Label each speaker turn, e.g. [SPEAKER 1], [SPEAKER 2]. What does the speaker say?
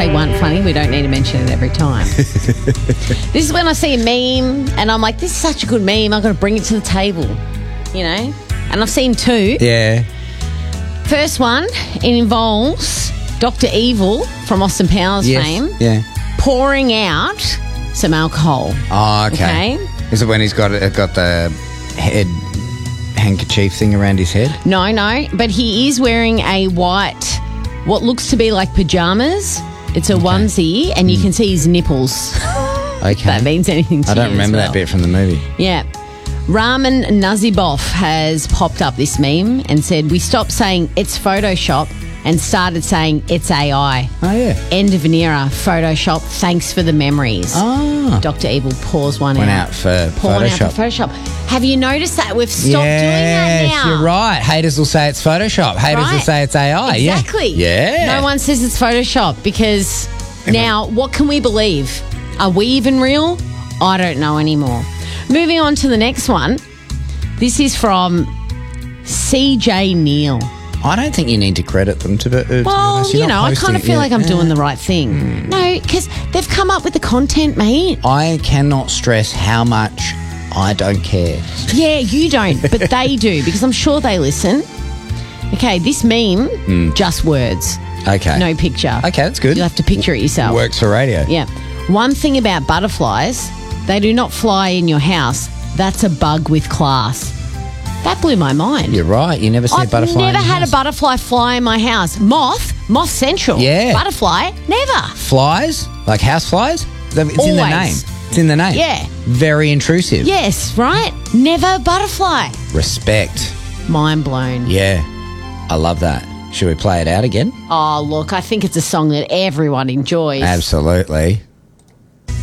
[SPEAKER 1] say one funny. We don't need to mention it every time. This is when I see a meme and I'm like, this is such a good meme. I've got to bring it to the table, you know? And I've seen two.
[SPEAKER 2] Yeah.
[SPEAKER 1] First one, it involves Dr. Evil from Austin Powers fame pouring out some alcohol.
[SPEAKER 2] Oh, okay. Is it when he's got the head handkerchief thing around his head?
[SPEAKER 1] No, but he is wearing a white, what looks to be like pajamas. It's a onesie, and you can see his nipples.
[SPEAKER 2] Okay.
[SPEAKER 1] If that means anything to you.
[SPEAKER 2] I don't remember that bit from the movie.
[SPEAKER 1] Yeah. Raman Nazibov has popped up this meme and said, we stopped saying it's Photoshop and started saying it's AI.
[SPEAKER 2] Oh, yeah.
[SPEAKER 1] End of an era. Photoshop. Thanks for the memories.
[SPEAKER 2] Oh.
[SPEAKER 1] Dr. Evil pours one
[SPEAKER 2] Went
[SPEAKER 1] out.
[SPEAKER 2] out for
[SPEAKER 1] Pouring
[SPEAKER 2] Photoshop.
[SPEAKER 1] out for Photoshop. Have you noticed that? We've stopped doing that now.
[SPEAKER 2] You're right. Haters will say it's Photoshop. Haters will say it's AI.
[SPEAKER 1] Exactly.
[SPEAKER 2] Yeah.
[SPEAKER 1] No one says it's Photoshop because now what can we believe? Are we even real? I don't know anymore. Moving on to the next one. This is from CJ Neal.
[SPEAKER 2] I don't think you need to credit them to be
[SPEAKER 1] Well,
[SPEAKER 2] honest.
[SPEAKER 1] you know, I kind of feel like I'm doing the right thing. No, because they've come up with the content, mate.
[SPEAKER 2] I cannot stress how much I don't care.
[SPEAKER 1] Yeah, you don't, but they do because I'm sure they listen. Okay, this meme, just words.
[SPEAKER 2] Okay.
[SPEAKER 1] No picture.
[SPEAKER 2] Okay, that's good.
[SPEAKER 1] You'll have to picture it yourself.
[SPEAKER 2] Works for radio.
[SPEAKER 1] Yeah. One thing about butterflies, they do not fly in your house. That's a bug with class. That blew my mind.
[SPEAKER 2] You're right. You never see a butterfly.
[SPEAKER 1] I've never
[SPEAKER 2] in your
[SPEAKER 1] had
[SPEAKER 2] house.
[SPEAKER 1] a butterfly fly in my house. Moth central.
[SPEAKER 2] Yeah.
[SPEAKER 1] Butterfly, never.
[SPEAKER 2] Flies, like house flies, it's in the name.
[SPEAKER 1] Always.
[SPEAKER 2] It's in the name.
[SPEAKER 1] Yeah.
[SPEAKER 2] Very intrusive.
[SPEAKER 1] Yes, right? Never butterfly.
[SPEAKER 2] Respect.
[SPEAKER 1] Mind blown.
[SPEAKER 2] Yeah. I love that. Should we play it out again?
[SPEAKER 1] Oh, look, I think it's a song that everyone enjoys.
[SPEAKER 2] Absolutely.